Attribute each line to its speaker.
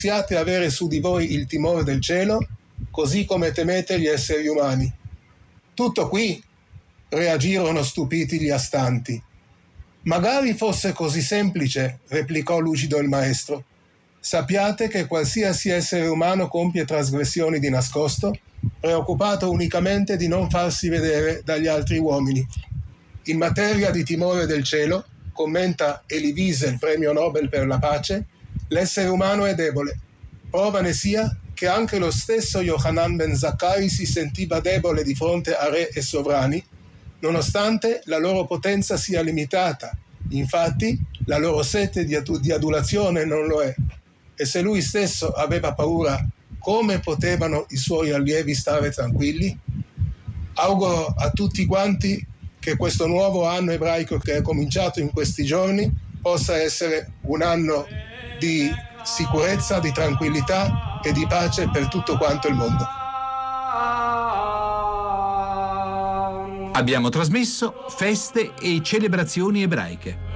Speaker 1: possiate avere su di voi il timore del cielo, così come temete gli esseri umani. Tutto qui, reagirono stupiti gli astanti. Magari fosse così semplice, replicò lucido il maestro. Sappiate che qualsiasi essere umano compie trasgressioni di nascosto, preoccupato unicamente di non farsi vedere dagli altri uomini. In materia di timore del cielo, commenta Elie Wiesel, premio Nobel per la pace, l'essere umano è debole. Prova ne sia che anche lo stesso Yohanan ben Zakkai si sentiva debole di fronte a re e sovrani, nonostante la loro potenza sia limitata. Infatti, la loro sete di adulazione non lo è. E se lui stesso aveva paura, come potevano i suoi allievi stare tranquilli? Auguro a tutti quanti che questo nuovo anno ebraico che è cominciato in questi giorni possa essere un anno di sicurezza, di tranquillità e di pace per tutto quanto il mondo.
Speaker 2: Abbiamo trasmesso Feste e celebrazioni ebraiche.